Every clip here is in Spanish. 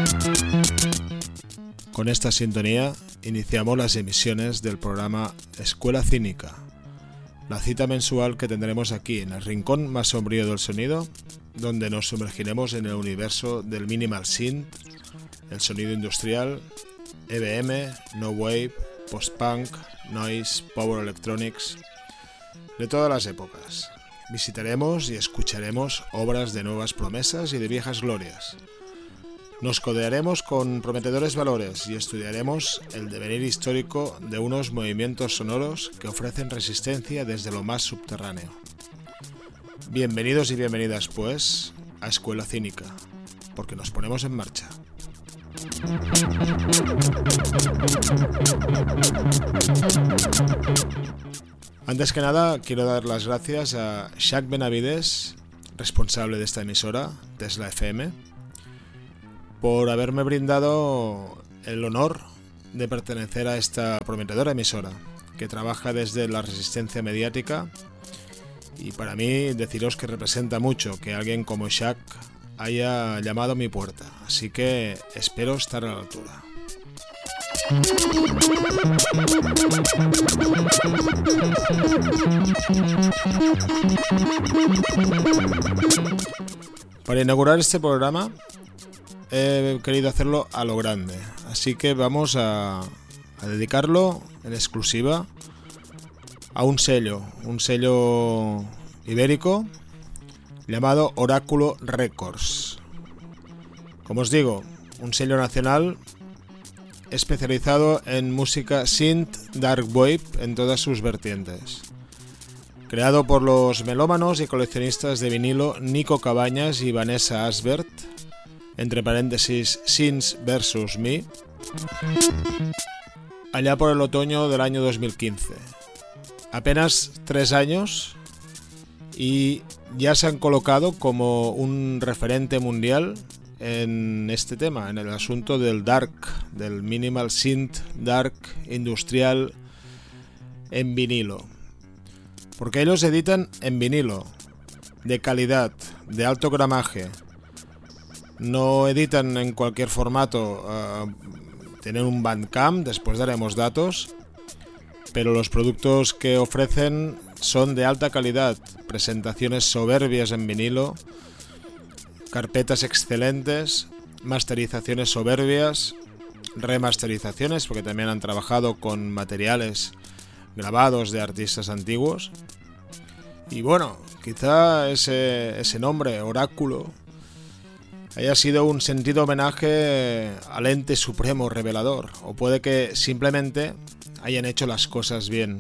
Con esta sintonía iniciamos las emisiones del programa Escuela Cínica, la cita mensual que tendremos aquí en el rincón más sombrío del sonido, donde nos sumergiremos en el universo del minimal synth, el sonido industrial, EBM, no wave, post-punk, noise, power electronics, de todas las épocas. Visitaremos y escucharemos obras de nuevas promesas y de viejas glorias. Nos codearemos con prometedores valores y estudiaremos el devenir histórico de unos movimientos sonoros que ofrecen resistencia desde lo más subterráneo. Bienvenidos y bienvenidas, pues, a Escuela Cínica, porque nos ponemos en marcha. Antes que nada, quiero dar las gracias a Shaq Benavides, responsable de esta emisora, Tesla FM, por haberme brindado el honor de pertenecer a esta prometedora emisora, que trabaja desde la resistencia mediática, y para mí deciros que representa mucho que alguien como Shaq haya llamado a mi puerta, así que espero estar a la altura. Para inaugurar este programa he querido hacerlo a lo grande, así que vamos a dedicarlo en exclusiva a un sello ibérico llamado Oráculo Records. Como os digo, un sello nacional especializado en música synth dark wave en todas sus vertientes. Creado por los melómanos y coleccionistas de vinilo Nico Cabañas y Vanessa Asbert, entre paréntesis Sins vs. Me, allá por el otoño del año 2015. Apenas 3 años y ya se han colocado como un referente mundial en este tema, en el asunto del dark, del minimal synth dark industrial en vinilo. Porque ellos editan en vinilo, de calidad, de alto gramaje. No editan en cualquier formato. Tienen un Bandcamp, después daremos datos, pero los productos que ofrecen son de alta calidad, presentaciones soberbias en vinilo, carpetas excelentes, masterizaciones soberbias, remasterizaciones, porque también han trabajado con materiales grabados de artistas antiguos. Y bueno, quizá ese nombre, Oráculo, haya sido un sentido homenaje al ente supremo revelador, o puede que simplemente hayan hecho las cosas bien,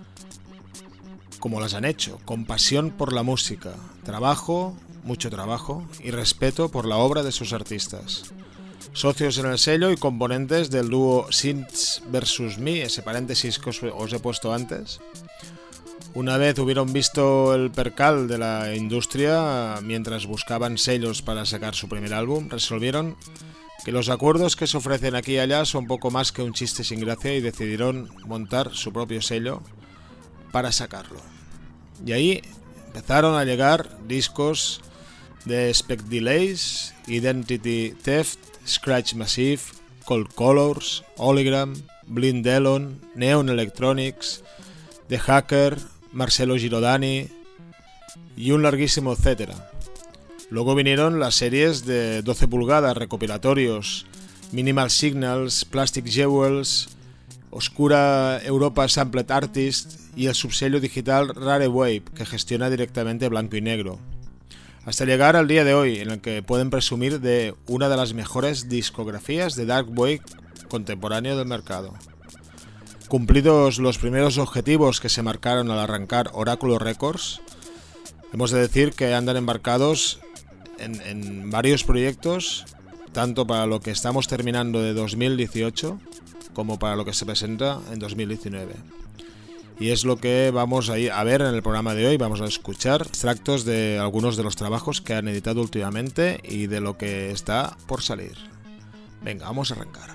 como las han hecho, con pasión por la música, trabajo, mucho trabajo y respeto por la obra de sus artistas. Socios en el sello y componentes del dúo Sins vs. Me, ese paréntesis que os he puesto antes. Una vez hubieron visto el percal de la industria mientras buscaban sellos para sacar su primer álbum, resolvieron que los acuerdos que se ofrecen aquí y allá son poco más que un chiste sin gracia y decidieron montar su propio sello para sacarlo. Y ahí empezaron a llegar discos de Spec Delays, Identity Theft, Scratch Massive, Cold Colors, Hologram, Blind Elon, Neon Electronics, The Hacker, Marcello Girodani y un larguísimo etcétera. Luego vinieron las series de 12 pulgadas recopilatorios, Minimal Signals, Plastic Jewels, Oscura Europa Sampled Artist y el subsello digital Rare Wave, que gestiona directamente blanco y negro, hasta llegar al día de hoy, en el que pueden presumir de una de las mejores discografías de dark wave contemporáneo del mercado. Cumplidos los primeros objetivos que se marcaron al arrancar Oráculo Records, hemos de decir que andan embarcados en varios proyectos, tanto para lo que estamos terminando de 2018 como para lo que se presenta en 2019. Y es lo que vamos a ver en el programa de hoy. Vamos a escuchar extractos de algunos de los trabajos que han editado últimamente y de lo que está por salir. Venga, vamos a arrancar.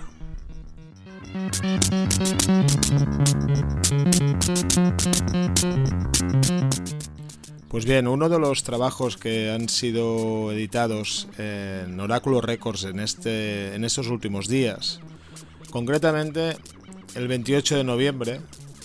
Pues bien, uno de los trabajos que han sido editados en Oráculo Records en estos últimos días, concretamente el 28 de noviembre,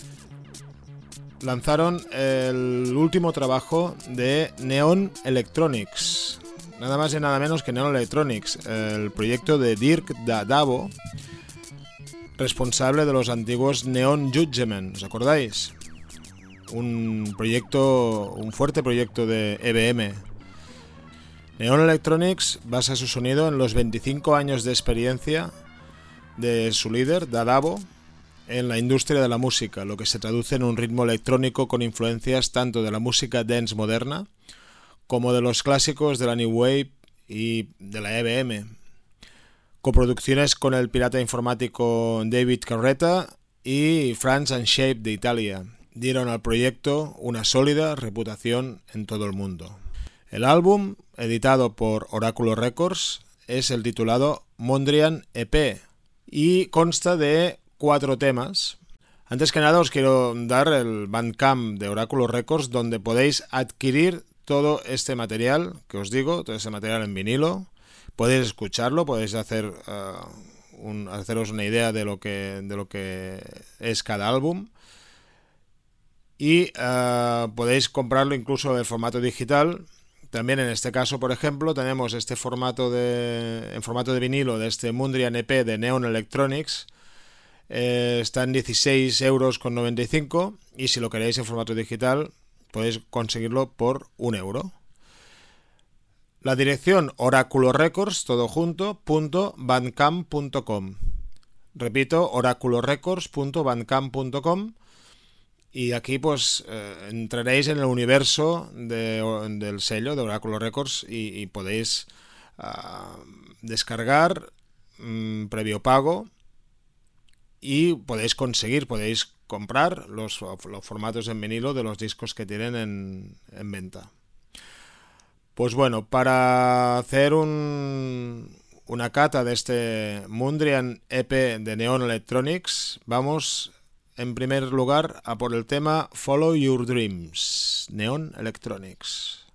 lanzaron el último trabajo de Neon Electronics, nada más y nada menos que Neon Electronics, el proyecto de Dirk Davo, responsable de los antiguos Neon Judgment, ¿os acordáis? Un fuerte proyecto de EBM. Neon Electronics basa su sonido en los 25 años de experiencia de su líder, Davo, en la industria de la música, lo que se traduce en un ritmo electrónico con influencias tanto de la música dance moderna como de los clásicos de la New Wave y de la EBM. Coproducciones con el pirata informático David Carretta y France and Shape de Italia dieron al proyecto una sólida reputación en todo el mundo. El álbum, editado por Oráculo Records, es el titulado Mondrian EP y consta de 4 temas. Antes que nada os quiero dar el Bandcamp de Oráculo Records, donde podéis adquirir todo este material que os digo, todo este material en vinilo. Podéis escucharlo, podéis haceros una idea de lo que es cada álbum. Y podéis comprarlo incluso en formato digital. También en este caso, por ejemplo, tenemos este en formato de vinilo de este Mondrian EP de Neon Electronics. Está en 16,95 € y si lo queréis en formato digital podéis conseguirlo por €1. La dirección Oráculo Records, todo junto, .bandcamp.com. Repito, oraculorecords.bandcamp.com. Y aquí pues entraréis en el universo del sello de Oráculo Records y podéis descargar previo pago y podéis comprar los formatos en vinilo de los discos que tienen en venta. Pues bueno, para hacer una cata de este Mondrian EP de Neon Electronics, vamos en primer lugar a por el tema Follow Your Dreams, Neon Electronics.